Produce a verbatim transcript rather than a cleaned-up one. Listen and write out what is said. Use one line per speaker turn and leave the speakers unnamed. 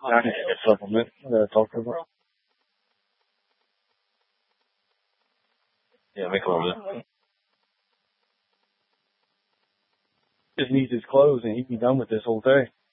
I need to get supplement. I gotta talk to her. Yeah, make a little bit. Just needs his clothes and he'd be done with this whole day.